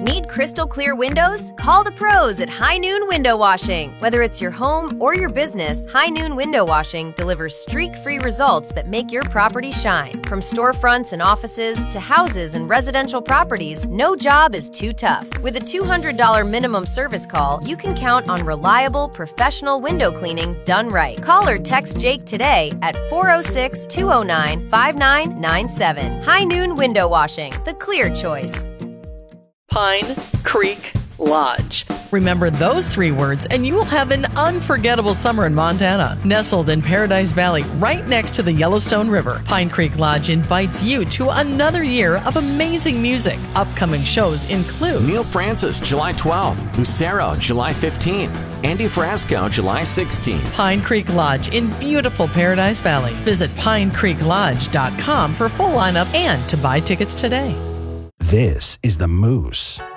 Need crystal clear windows? Call the pros at High Noon Window Washing. Whether it's your home or your business, High Noon Window Washing delivers streak-free results that make your property shine. From storefronts and offices to houses and residential properties, no job is too tough. With a $200 minimum service call, you can count on reliable, professional window cleaning done right. Call or text Jake today at 406-209-5997. High Noon Window Washing, the clear choice. Pine Creek Lodge. Remember those 3 words and you will have an unforgettable summer in Montana. Nestled in Paradise Valley, right next to the Yellowstone River, Pine Creek Lodge invites you to another year of amazing music. Upcoming shows include Neil Francis, July 12th, Lucero, July 15th, Andy Frasco, July 16th. Pine Creek Lodge in beautiful Paradise Valley. Visit pinecreeklodge.com for full lineup and to buy tickets today. This is The Moose.